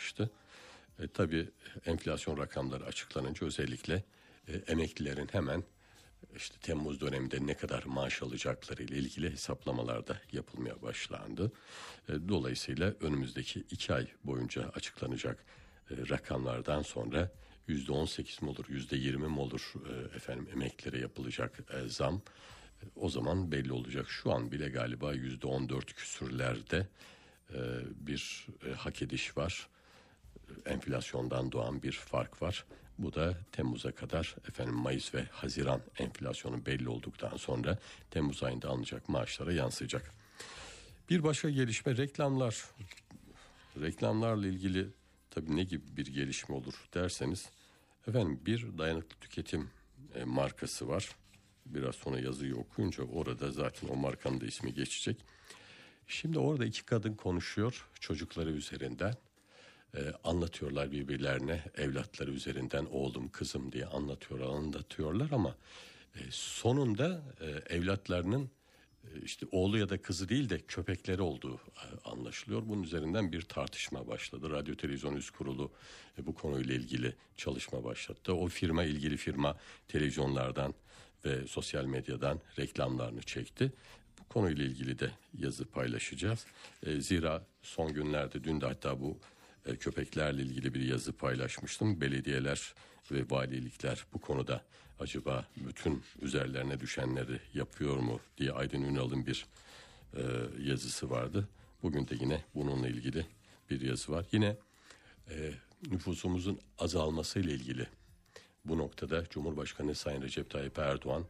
açıklamıştı. Tabii enflasyon rakamları açıklanınca özellikle emeklilerin hemen işte Temmuz döneminde ne kadar maaş alacakları ile ilgili hesaplamalar da yapılmaya başlandı. Dolayısıyla önümüzdeki 2 ay boyunca açıklanacak rakamlardan sonra %18 mi olur, %20 mi olur emeklilere yapılacak zam, o zaman belli olacak. Şu an bile galiba %14 küsürlerde bir hak ediş var. Enflasyondan doğan bir fark var. Bu da Temmuz'a kadar Mayıs ve Haziran enflasyonu belli olduktan sonra Temmuz ayında alınacak maaşlara yansıyacak. Bir başka gelişme reklamlar. Reklamlarla ilgili tabii ne gibi bir gelişme olur derseniz bir dayanıklı tüketim markası var. Biraz sonra yazıyı okuyunca orada zaten o markanın da ismi geçecek. Şimdi orada 2 kadın konuşuyor çocukları üzerinden. Anlatıyorlar birbirlerine, evlatları üzerinden oğlum kızım diye anlatıyorlar ama sonunda evlatlarının işte oğlu ya da kızı değil de köpekleri olduğu anlaşılıyor. Bunun üzerinden bir tartışma başladı. Radyo Televizyon Üst Kurulu bu konuyla ilgili çalışma başlattı. O ilgili firma televizyonlardan ve sosyal medyadan reklamlarını çekti. Bu konuyla ilgili de yazı paylaşacağız. Zira son günlerde dün de hatta bu köpeklerle ilgili bir yazı paylaşmıştım. Belediyeler ve valilikler bu konuda acaba bütün üzerlerine düşenleri yapıyor mu diye Aydın Ünal'ın bir yazısı vardı. Bugün de yine bununla ilgili bir yazı var. Yine nüfusumuzun azalması ile ilgili bu noktada Cumhurbaşkanı Sayın Recep Tayyip Erdoğan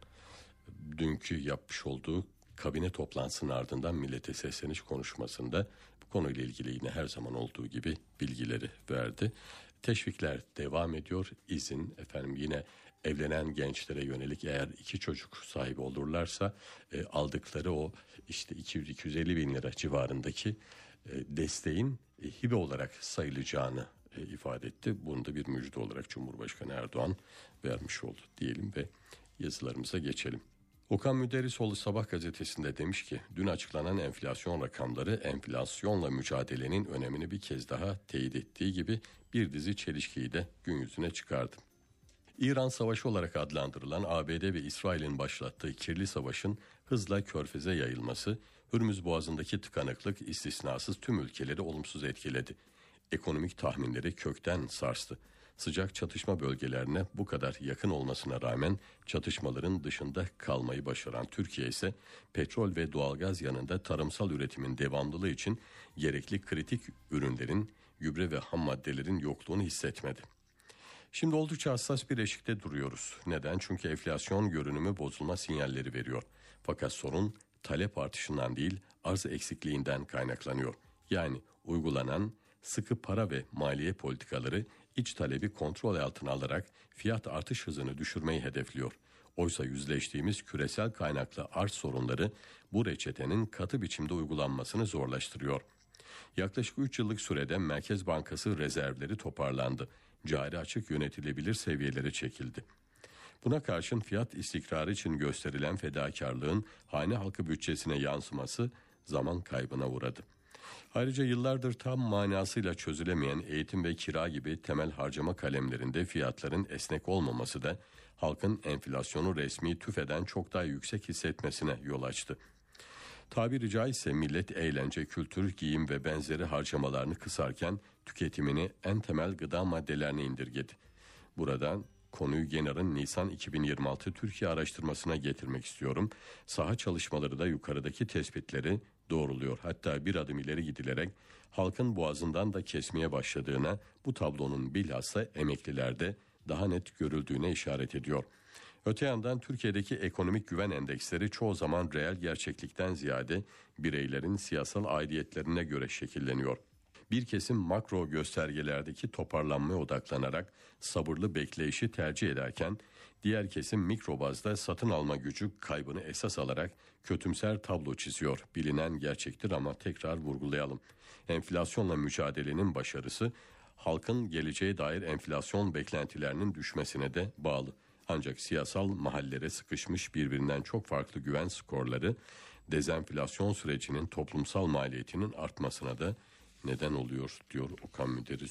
dünkü yapmış olduğu kabine toplantısının ardından millete sesleniş konuşmasında bu konuyla ilgili yine her zaman olduğu gibi bilgileri verdi. Teşvikler devam ediyor. İzin yine evlenen gençlere yönelik eğer 2 çocuk sahibi olurlarsa aldıkları o işte 200-250 bin lira civarındaki desteğin hibe olarak sayılacağını ifade etti. Bunu da bir müjde olarak Cumhurbaşkanı Erdoğan vermiş oldu diyelim ve yazılarımıza geçelim. Okan Müderrisoğlu Sabah gazetesinde demiş ki dün açıklanan enflasyon rakamları enflasyonla mücadelenin önemini bir kez daha teyit ettiği gibi bir dizi çelişkiyi de gün yüzüne çıkardı. İran Savaşı olarak adlandırılan ABD ve İsrail'in başlattığı kirli savaşın hızla Körfez'e yayılması, Hürmüz Boğazı'ndaki tıkanıklık istisnasız tüm ülkeleri olumsuz etkiledi. Ekonomik tahminleri kökten sarstı. Sıcak çatışma bölgelerine bu kadar yakın olmasına rağmen çatışmaların dışında kalmayı başaran Türkiye ise petrol ve doğalgaz yanında tarımsal üretimin devamlılığı için gerekli kritik ürünlerin, gübre ve ham maddelerin yokluğunu hissetmedi. Şimdi oldukça hassas bir eşikte duruyoruz. Neden? Çünkü enflasyon görünümü bozulma sinyalleri veriyor. Fakat sorun talep artışından değil, arz eksikliğinden kaynaklanıyor. Yani uygulanan sıkı para ve maliye politikaları iç talebi kontrol altına alarak fiyat artış hızını düşürmeyi hedefliyor. Oysa yüzleştiğimiz küresel kaynaklı arz sorunları bu reçetenin katı biçimde uygulanmasını zorlaştırıyor. Yaklaşık 3 yıllık sürede Merkez Bankası rezervleri toparlandı. Cari açık yönetilebilir seviyelere çekildi. Buna karşın fiyat istikrarı için gösterilen fedakarlığın hane halkı bütçesine yansıması zaman kaybına uğradı. Ayrıca yıllardır tam manasıyla çözülemeyen eğitim ve kira gibi temel harcama kalemlerinde fiyatların esnek olmaması da halkın enflasyonu resmi tüfeden çok daha yüksek hissetmesine yol açtı. Tabiri caizse millet eğlence, kültür, giyim ve benzeri harcamalarını kısarken tüketimini en temel gıda maddelerine indirgedi. Buradan konuyu Genar'ın Nisan 2026 Türkiye araştırmasına getirmek istiyorum. Saha çalışmaları da yukarıdaki tespitleri doğruluyor. Hatta bir adım ileri gidilerek halkın boğazından da kesmeye başladığına, bu tablonun bilhassa emeklilerde daha net görüldüğüne işaret ediyor. Öte yandan Türkiye'deki ekonomik güven endeksleri çoğu zaman reel gerçeklikten ziyade bireylerin siyasal aidiyetlerine göre şekilleniyor. Bir kesim makro göstergelerdeki toparlanmaya odaklanarak sabırlı bekleyişi tercih ederken diğer kesim mikro bazda satın alma gücü kaybını esas alarak kötümser tablo çiziyor. Bilinen gerçektir ama tekrar vurgulayalım. Enflasyonla mücadelenin başarısı halkın geleceğe dair enflasyon beklentilerinin düşmesine de bağlı. Ancak siyasal mahallere sıkışmış birbirinden çok farklı güven skorları dezenflasyon sürecinin toplumsal maliyetinin artmasına da neden oluyor diyor Okan Müderrisoğlu.